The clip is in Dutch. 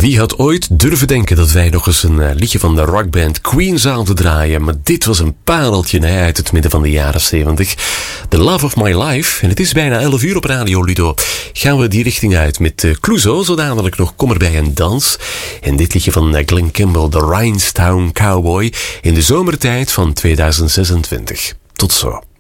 Wie had ooit durven denken dat wij nog eens een liedje van de rockband Queen zouden draaien? Maar dit was een pareltje uit het midden van de jaren 70. The Love of My Life. En het is bijna 11 uur op Radio Ludo. Gaan we die richting uit met Clouseau. Zo dadelijk nog Kom erbij en dans. En dit liedje van Glen Campbell, The Rhinestone Cowboy. In de zomertijd van 2026. Tot zo.